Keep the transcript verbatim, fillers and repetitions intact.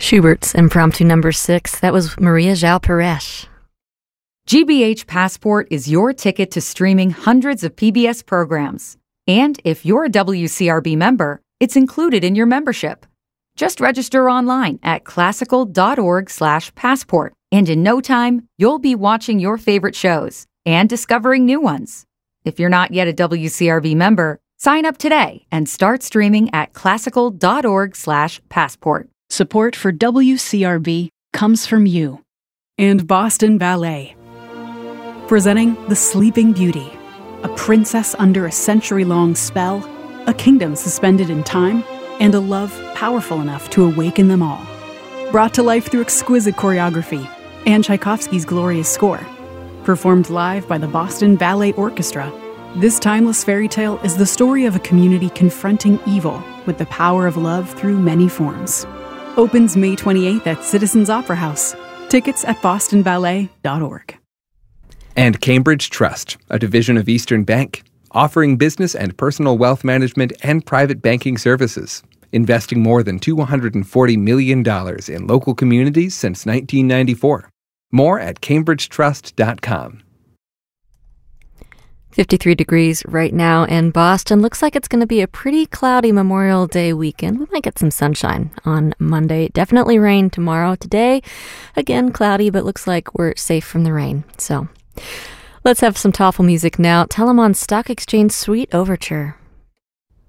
Schubert's Impromptu Number Six. That was Maria João Pires. G B H Passport is your ticket to streaming hundreds of P B S programs. And if you're a W C R B member, it's included in your membership. Just register online at classical.org slash passport. And in no time, you'll be watching your favorite shows and discovering new ones. If you're not yet a W C R B member, sign up today and start streaming at classical.org slash passport. Support for W C R B comes from you and Boston Ballet. Presenting The Sleeping Beauty, a princess under a century-long spell, a kingdom suspended in time, and a love powerful enough to awaken them all. Brought to life through exquisite choreography and Tchaikovsky's glorious score. Performed live by the Boston Ballet Orchestra, this timeless fairy tale is the story of a community confronting evil with the power of love through many forms. Opens May twenty-eighth at Citizens Opera House. Tickets at boston ballet dot org. And Cambridge Trust, a division of Eastern Bank, offering business and personal wealth management and private banking services, investing more than two hundred forty million dollars in local communities since nineteen ninety-four. More at cambridge trust dot com. fifty-three degrees right now in Boston. Looks like it's going to be a pretty cloudy Memorial Day weekend. We might get some sunshine on Monday. Definitely rain tomorrow. Today, again, cloudy, but looks like we're safe from the rain. So let's have some Toffel music now. Telemann Stock Exchange Suite Overture.